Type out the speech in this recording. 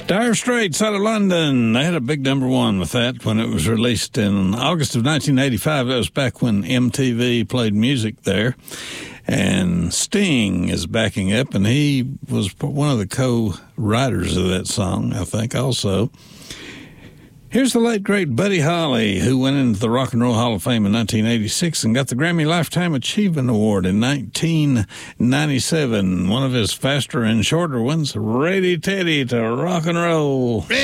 Dire Straits out of London. They had a big number one with that when it was released in August of 1985. That was back when MTV played music there. And Sting is backing up, and he was one of the co-writers of that song, I think, also. Here's the late, great Buddy Holly, who went into the Rock and Roll Hall of Fame in 1986 and got the Grammy Lifetime Achievement Award in 1997. One of his faster and shorter ones, Ready Teddy to Rock and Roll.